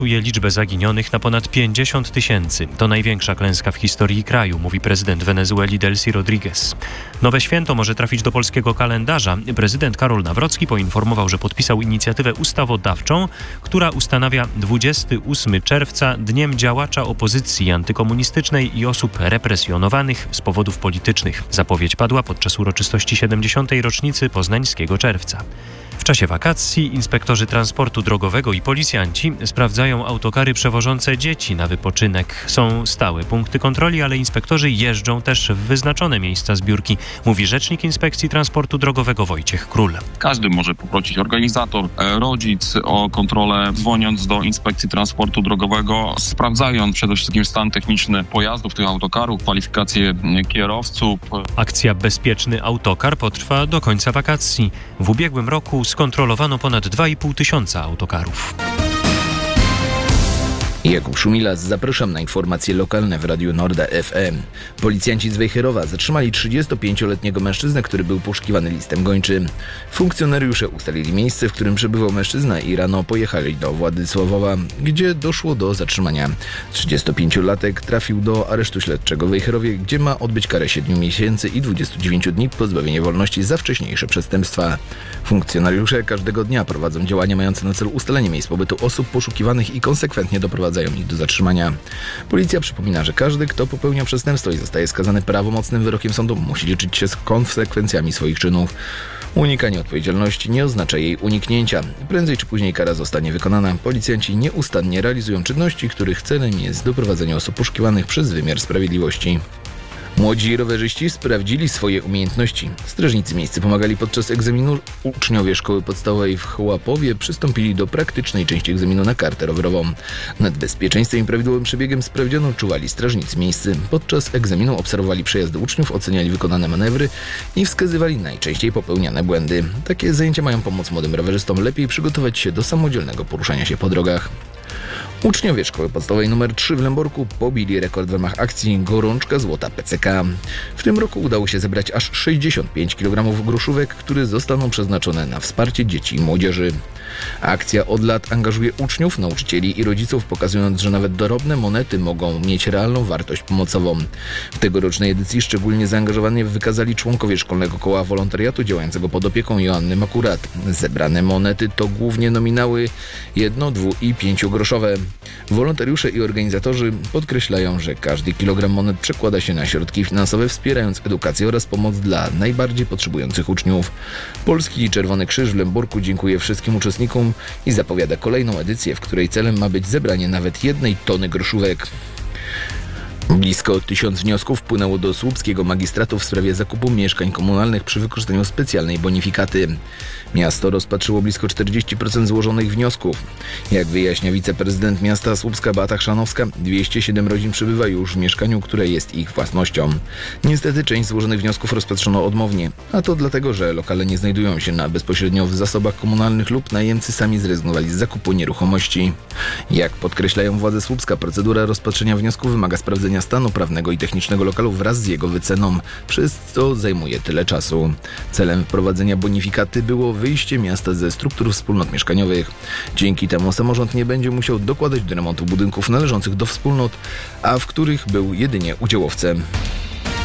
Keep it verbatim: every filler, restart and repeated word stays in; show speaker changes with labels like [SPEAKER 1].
[SPEAKER 1] liczbę zaginionych na ponad pięćdziesiąt tysięcy. To największa klęska w historii kraju, mówi prezydent Wenezueli Delcy Rodriguez. Nowe święto może trafić do polskiego kalendarza. Prezydent Karol Nawrocki poinformował, że podpisał inicjatywę ustawodawczą, która ustanawia dwudziestego ósmego czerwca Dniem Działacza Opozycji Antykomunistycznej i osób represjonowanych z powodów politycznych. Zapowiedź padła podczas uroczystości siedemdziesiątej rocznicy poznańskiego czerwca. W czasie wakacji inspektorzy transportu drogowego i policjanci sprawdzają autokary przewożące dzieci na wypoczynek. Są stałe punkty kontroli, ale inspektorzy jeżdżą też w wyznaczone miejsca zbiórki, mówi rzecznik Inspekcji Transportu Drogowego Wojciech Król.
[SPEAKER 2] Każdy może poprosić organizator, rodzic o kontrolę, dzwoniąc do Inspekcji Transportu Drogowego, sprawdzając przede wszystkim stan techniczny pojazdów, tych autokarów, kwalifikacje kierowców.
[SPEAKER 1] Akcja Bezpieczny Autokar potrwa do końca wakacji. W ubiegłym roku skontrolowano ponad dwa i pół tysiąca autokarów.
[SPEAKER 3] Jakub Szumilas, zapraszam na informacje lokalne w Radiu Norda F M. Policjanci z Wejherowa zatrzymali trzydziestopięcioletniego mężczyznę, który był poszukiwany listem gończym. Funkcjonariusze ustalili miejsce, w którym przebywał mężczyzna i rano pojechali do Władysławowa, gdzie doszło do zatrzymania. trzydziestopięciolatek trafił do aresztu śledczego w Wejherowie, gdzie ma odbyć karę siedmiu miesięcy i dwudziestu dziewięciu dni pozbawienia wolności za wcześniejsze przestępstwa. Funkcjonariusze każdego dnia prowadzą działania mające na celu ustalenie miejsc pobytu osób poszukiwanych i konsekwentnie doprowadzają ich do zatrzymania. Policja przypomina, że każdy, kto popełnia przestępstwo i zostaje skazany prawomocnym wyrokiem sądu, musi liczyć się z konsekwencjami swoich czynów. Unikanie odpowiedzialności nie oznacza jej uniknięcia. Prędzej czy później kara zostanie wykonana. Policjanci nieustannie realizują czynności, których celem jest doprowadzenie osób poszukiwanych przez wymiar sprawiedliwości. Młodzi rowerzyści sprawdzili swoje umiejętności. Strażnicy miejscy pomagali podczas egzaminu. Uczniowie szkoły podstawowej w Chłapowie przystąpili do praktycznej części egzaminu na kartę rowerową. Nad bezpieczeństwem i prawidłowym przebiegiem sprawdzianu czuwali strażnicy miejscy. Podczas egzaminu obserwowali przejazdy uczniów, oceniali wykonane manewry i wskazywali najczęściej popełniane błędy. Takie zajęcia mają pomóc młodym rowerzystom lepiej przygotować się do samodzielnego poruszania się po drogach. Uczniowie szkoły podstawowej numer trzy w Lęborku pobili rekord w ramach akcji Gorączka Złota P C K. W tym roku udało się zebrać aż sześćdziesiąt pięć kilogramów gruszówek, które zostaną przeznaczone na wsparcie dzieci i młodzieży. Akcja od lat angażuje uczniów, nauczycieli i rodziców, pokazując, że nawet drobne monety mogą mieć realną wartość pomocową. W tegorocznej edycji szczególnie zaangażowanie wykazali członkowie Szkolnego Koła Wolontariatu działającego pod opieką Joanny Makurat. Zebrane monety to głównie nominały jedno, dwu i pięciogroszowe. Wolontariusze i organizatorzy podkreślają, że każdy kilogram monet przekłada się na środki finansowe, wspierając edukację oraz pomoc dla najbardziej potrzebujących uczniów. Polski Czerwony Krzyż w Lęborku dziękuję wszystkim uczestnikom i zapowiada kolejną edycję, w której celem ma być zebranie nawet jednej tony groszówek. Blisko tysiąc wniosków wpłynęło do słupskiego magistratu w sprawie zakupu mieszkań komunalnych przy wykorzystaniu specjalnej bonifikaty. Miasto rozpatrzyło blisko czterdzieści procent złożonych wniosków. Jak wyjaśnia wiceprezydent miasta Słupska Beata Chrzanowska, dwieście siedem rodzin przebywa już w mieszkaniu, które jest ich własnością. Niestety część złożonych wniosków rozpatrzono odmownie, a to dlatego, że lokale nie znajdują się na bezpośrednio w zasobach komunalnych lub najemcy sami zrezygnowali z zakupu nieruchomości. Jak podkreślają władze Słupska, procedura rozpatrzenia wniosku wymaga sprawdzenia stanu prawnego i technicznego lokalu wraz z jego wyceną, przez co zajmuje tyle czasu. Celem wprowadzenia bonifikaty było wyjście miasta ze struktur wspólnot mieszkaniowych. Dzięki temu samorząd nie będzie musiał dokładać do remontu budynków należących do wspólnot, a w których był jedynie udziałowcem.